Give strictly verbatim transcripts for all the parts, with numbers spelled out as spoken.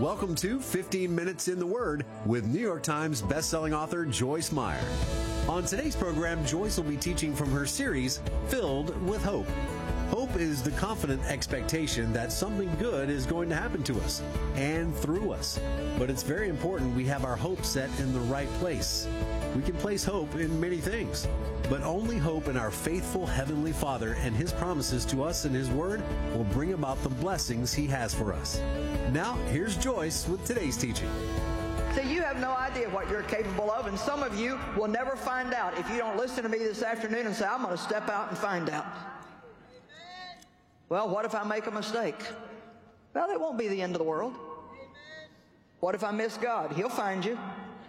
Welcome to fifteen minutes in the Word with New York Times bestselling author Joyce Meyer. On today's program, Joyce will be teaching from her series, Filled with Hope. Hope is the confident expectation that something good is going to happen to us and through us. But it's very important we have our hope set in the right place. We can place hope in many things, but only hope in our faithful Heavenly Father and His promises to us in His Word will bring about the blessings He has for us. Now, here's Joyce with today's teaching. See, you have no idea what you're capable of, and some of you will never find out if you don't listen to me this afternoon and say, I'm going to step out and find out. Well, what if I make a mistake? Well, it won't be the end of the world. What if I miss God? He'll find you.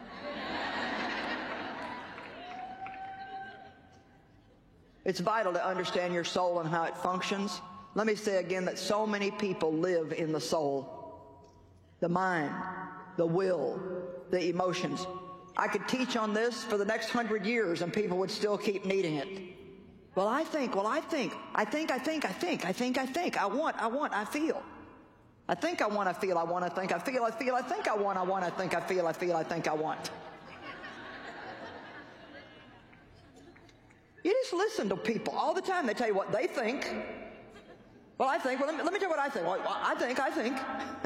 It's vital to understand your soul and how it functions. Let me say again that so many people live in the soul. The mind, the will, the emotions. I could teach on this for the next hundred years and people would still keep needing it. Well, I think, well, I think, I think, I think, I think, I think, I think, I want, I want, I feel. I think I want, I feel, I want, I think, I feel, I feel, I think I want, I want, I think, I feel, I feel, I think I want. You just listen to people all the time. They tell you what they think. Well, I think, well, let me, let me tell you what I think. Well, I think, I think.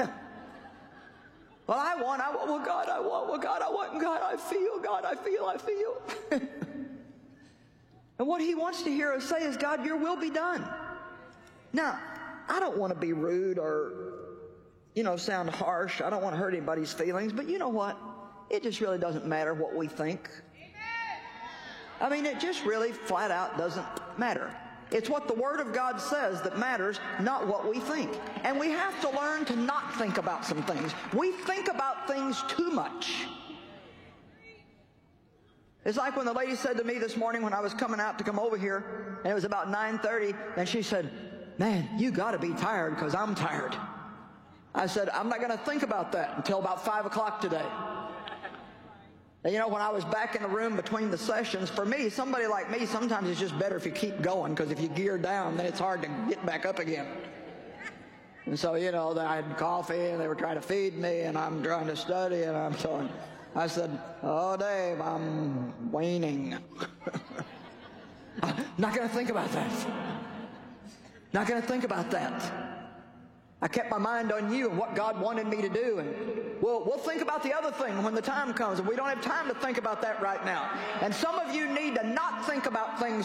Well, I want, I want, well, God, I want, well, God, I want, God, I feel, God, I feel, I feel. And what He wants to hear us say is, God, your will be done. Now, I don't want to be rude or, you know, sound harsh. I don't want to hurt anybody's feelings. But you know what? It just really doesn't matter what we think. I mean, it just really flat out doesn't matter. It's what the Word of God says that matters, not what we think. And we have to learn to not think about some things. We think about things too much. It's like when the lady said to me this morning when I was coming out to come over here, and it was about nine thirty, and she said, man, you got to be tired because I'm tired. I said, I'm not going to think about that until about five o'clock today. And you know, when I was back in the room between the sessions, for me, somebody like me, sometimes it's just better if you keep going, because if you gear down, then it's hard to get back up again. And so, you know, I had coffee, and they were trying to feed me, and I'm trying to study, and I'm telling, I said, oh, Dave, I'm waning. I'm not going to think about that. Not going to think about that. I kept my mind on you and what God wanted me to do, and we'll, we'll think about the other thing when the time comes, and we don't have time to think about that right now. And some of you need to not think about things